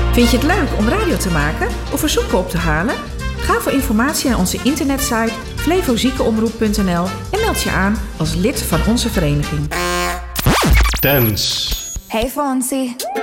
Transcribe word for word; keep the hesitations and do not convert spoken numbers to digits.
Vind je het leuk om radio te maken of verzoeken op te halen? Ga voor informatie naar onze internetsite flevoziekenomroep punt n l en meld je aan als lid van onze vereniging. Dance. Hey Fonzie.